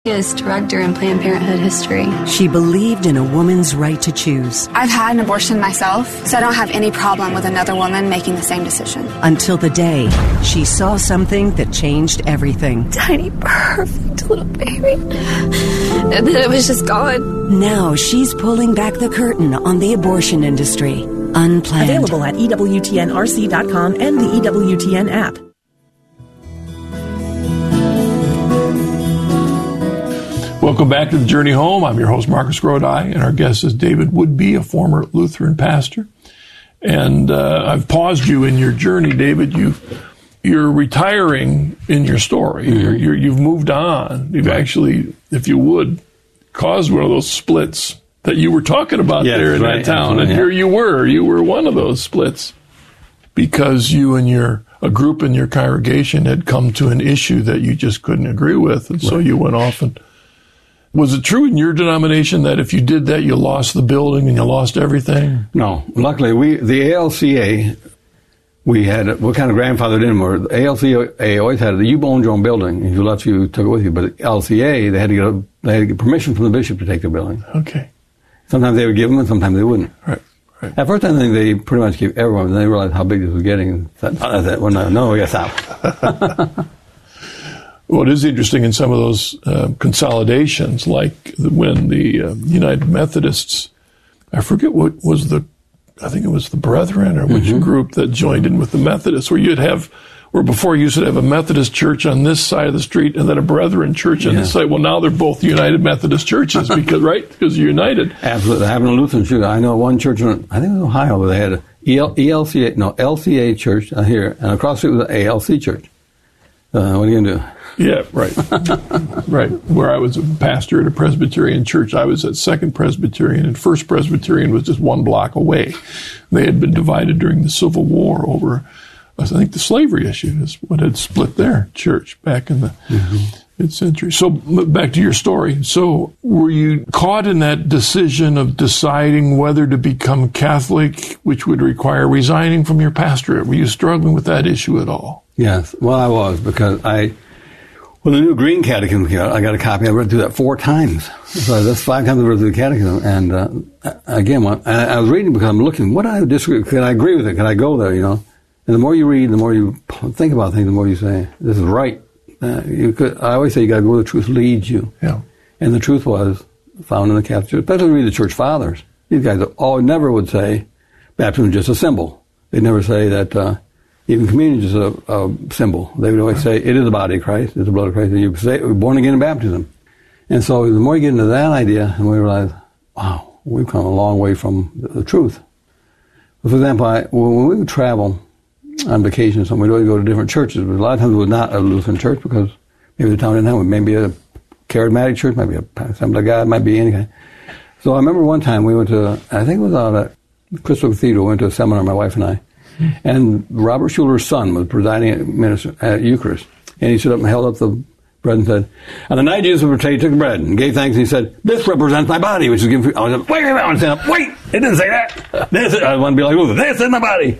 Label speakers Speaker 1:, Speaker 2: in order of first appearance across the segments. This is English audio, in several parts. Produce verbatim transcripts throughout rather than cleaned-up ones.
Speaker 1: is director in Planned Parenthood history.
Speaker 2: She believed in a woman's right to choose.
Speaker 3: I've had an abortion myself, so I don't have any problem with another woman making the same decision.
Speaker 2: Until the day she saw something that changed everything.
Speaker 1: Tiny, perfect little baby. And then it was just gone.
Speaker 2: Now she's pulling back the curtain on the abortion industry. Unplanned.
Speaker 4: Available at E W T N R C dot com and the E W T N app.
Speaker 5: Welcome back to The Journey Home. I'm your host, Marcus Grodi, and our guest is David Woodbey, a former Lutheran pastor. And uh, I've paused you in your journey, David. You've, you're retiring in your story. Mm-hmm. You're, you're, you've moved on. You've actually, if you would, caused one of those splits that you were talking about yes, there in right. that town. And yeah. here you were. You were one of those splits because you and your a group in your congregation had come to an issue that you just couldn't agree with. And right. so you went off and... Was it true in your denomination that if you did that, you lost the building and you lost everything?
Speaker 6: No. Luckily, we the A L C A, we had, what kind of grandfathered in were, the A L C A always had, you owned your own building. If you left, you took it with you. But the L C A, they had to get a, they had to get permission from the bishop to take the building.
Speaker 5: Okay.
Speaker 6: Sometimes they would give them and sometimes they wouldn't.
Speaker 5: Right. Right.
Speaker 6: At first, I think they pretty much gave everyone, and they realized how big this was getting. And said, oh, that's it. Well, no, no, we got to stop.
Speaker 5: Well, it is interesting in some of those uh, consolidations, like when the uh, United Methodists, I forget what was the, I think it was the Brethren or which mm-hmm. group that joined in with the Methodists, where you'd have, where before you used to have a Methodist church on this side of the street and then a Brethren church on yeah. this side. Well, now they're both United Methodist churches because, right? Because you're united.
Speaker 6: Absolutely. Having a Lutheran church. I know one church in, I think it was Ohio, where they had a E L C A, no, L C A church here, and across the street was an A L C church. Uh, what are you going to do?
Speaker 5: Yeah, right. right. Where I was a pastor at a Presbyterian church, I was at Second Presbyterian, and First Presbyterian was just one block away. They had been divided during the Civil War over, I think, the slavery issue is what had split their church back in the mm-hmm. mid-century. So back to your story. So were you caught in that decision of deciding whether to become Catholic, which would require resigning from your pastorate? Were you struggling with that issue at all?
Speaker 6: Yes. Well, I was, because I... Well, the New Green Catechism came out. I got a copy. I read through that four times. So that's five times I read through the Catechism. And uh, again, when I, I was reading because I'm looking, what do I disagree with? Can I agree with it? Can I go there, you know? And the more you read, the more you think about things, the more you say, this is right. Uh, you could, I always say you got to go where the truth leads you.
Speaker 5: Yeah.
Speaker 6: And the truth was found in the Catholic Church, especially when you read the Church Fathers. These guys all never would say baptism is just a symbol. They'd never say that... Uh, Even communion is a, a symbol. They would always say, it is the body of Christ, it's the blood of Christ, and you say, we're born again in baptism. And so the more you get into that idea, and we realize, wow, we've come a long way from the, the truth. For example, I, when we would travel on vacation or something, we'd always go to different churches, but a lot of times it was not a Lutheran church because maybe the town didn't have it. Maybe a charismatic church, maybe a Assembly of God, might be any kind. So I remember one time we went to, I think it was out at Crystal Cathedral, we went to a seminar, my wife and I. And Robert Schuller's son was presiding at, minister, at Eucharist. And he stood up and held up the bread and said, on the night Jesus was betrayed, he took the bread and gave thanks, and he said, this represents my body, which is given for... I was like, wait a minute, I want to stand up. Wait, it didn't say that. This is, I want to be like Luther. This is my body.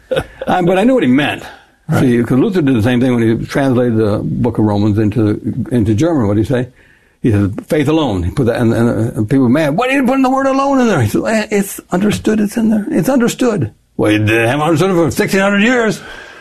Speaker 6: um, but I knew what he meant. Right. See, because Luther did the same thing when he translated the book of Romans into into German. What did he say? He said, faith alone. He put that, and, and, and people were mad. Why did you put the word alone in there? He said, eh, it's understood, it's in there. It's understood. Well, he haven't understood it for sixteen hundred years.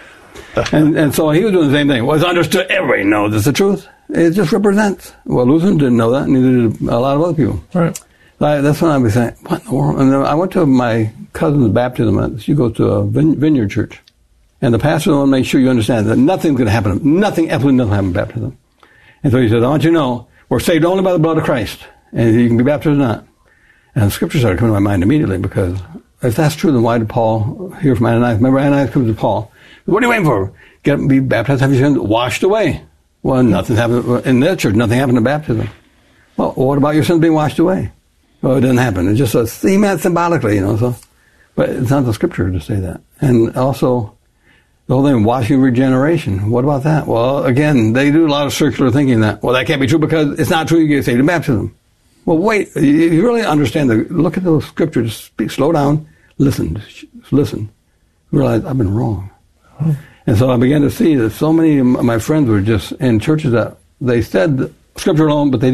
Speaker 6: and, and so he was doing the same thing. Well, it's understood. Everybody knows it's the truth. It just represents. Well, Lutherans didn't know that, neither did a lot of other people.
Speaker 5: Right.
Speaker 6: I, that's when I was saying, what in the world? And then I went to my cousin's baptism. She goes to a vineyard church. And the pastor wanted to make sure you understand that nothing's going to happen. Nothing, absolutely nothing happened in baptism. And so he said, I want you to know, we're saved only by the blood of Christ. And you can be baptized or not. And the scripture started coming to my mind immediately, because if that's true, then why did Paul hear from Ananias? Remember, Ananias comes to Paul. What are you waiting for? Get be baptized, have your sins washed away. Well, nothing happened in that church. Nothing happened in baptism. Well, what about your sins being washed away? Well, it didn't happen. It's just a he meant symbolically, you know. So, but it's not the scripture to say that. And also, the whole thing, washing regeneration. What about that? Well, again, they do a lot of circular thinking that, well, that can't be true because it's not true. You get saved in baptism. Well, wait, you really understand the, look at those scriptures, speak, slow down, listen, listen. Realize I've been wrong. Oh. And so I began to see that so many of my friends were just in churches that they said scripture alone, but they